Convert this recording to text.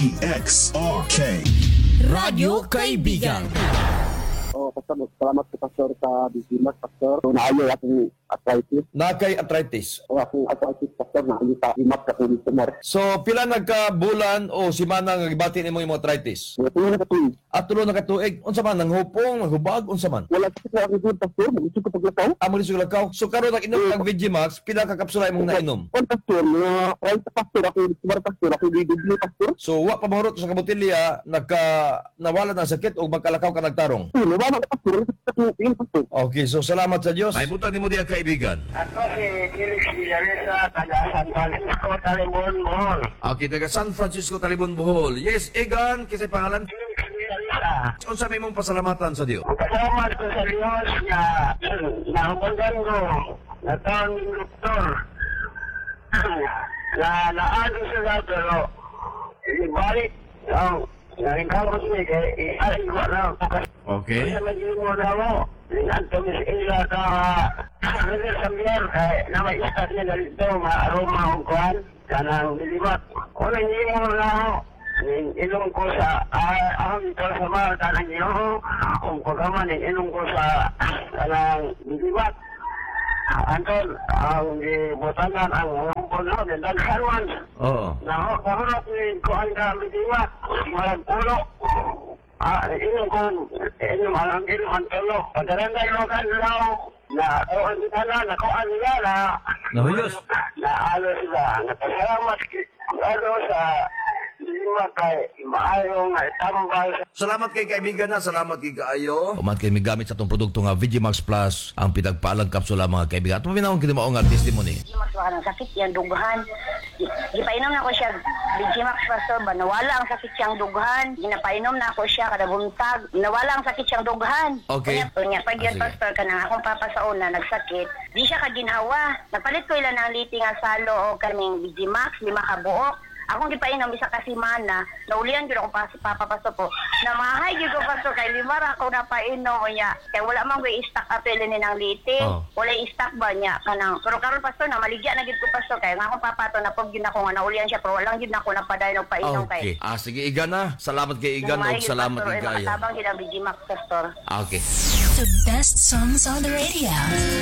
DXRK Radyo Kaibigan. Pastor, salamat po Pastor sa Bigimas, Pastor. So, naayo akong arthritis. Nakay arthritis. O akong arthritis, Pastor, naayo sa Bigimas katulad tumor. So, pila nagka-bulan o simana nga gibati nimo imong arthritis? Tuloy na katuig. At tulo na katuig. Unsa man nanghupong, naghubag, unsa man? Wala kasi sa aking good, Pastor. Mag-isip ko paglakaw. Amo ni sulakaw. So karon nag-inom kang Vigimax, pila ka kapsula imong nainom? On, Pastor, right, Pastor, ako tumor, Pastor, ako bibigli, Pastor. So wa pa mahurot sa kabutilya nawala na sakit o magkalakaw ka nagtarong. Wala na, Pastor. Tingin, Pastor. Okay, so salamat sa Dios. Ay butan nimo diha kaibigan. Ako si Felix Villaresa, taga San Francisco, Talibon, Bohol. Okay, taga San Francisco, Talibon, Bohol. Yes, Egan, kisay pangalan? Felix Villaresa. Unsa may mong pasalamatan sa Dios? Pasalamat ko sa Diyos na nahubagan ko na taon ng doktor na naano sila pero ibalik ang naringkabot niya kaya iaring ko na. Okay. Kasi magiging mo na mo, nantumis ila ka Rizal Sambier kaya na may istat niya na rito ma-aroma ang kuhan kanang dilimat. Kung hindi mo na ako, inong ko sa ang ito sa mga tanang niyo kung pagkaman inong ko sa kanang dilimat. Anton, ang butanan ang hungkol na dan Harwan. Oo. Nahurot ni kuhan ka dilimat, malang pulo. Inom alang inom tulo. Pagkaranday mo kan lang na kuhan kita na kuhan nila na Nahuyos. na ano sila. Napasalamat ano sa lima kay maayong tambal. Salamat kay kaibigan na, salamat kay kaayo. Umat kay migamit sa itong produkto nga Vigimax Plus, ang pitagpaalang kapsula mga kaibigan. At maminawang kita mao nga testimony. Vigimax baka ng sakit yan, dughan. Gipainom na ko siya, Vigimax Pastor ba, nawala ang sakit siyang dughan. Ginapainom na ako siya, kada buntag, nawala ang sakit siyang dughan. Okay. Kunya, pag yan, Sige. Pastor, kanang akong papa sa una, nagsakit, di siya kaginhawa. Nagpalit ko ilan ng liti nga salo o kaming Vigimax, 5 ka buok. Akong gipainom isa ka semana, naulian gyud ako papa Pastor po. Na mahay gyud ko Pastor kay lima ra ako napainom niya. Kay wala man ko i-stock apel ni nang liti. Oh. Wala i-stock ba niya kanang. Pero karon Pastor na maligya na gyud ko Pastor kay nga akong papa to napog gyud ako nga naulian siya pero wala gyud na ako napadayon og painom kay. Okay. Sige Igan na. Salamat kay Igan ug salamat kay kayo. Tabang gyud ang Vigimax Pastor. Okay. The best songs on the radio.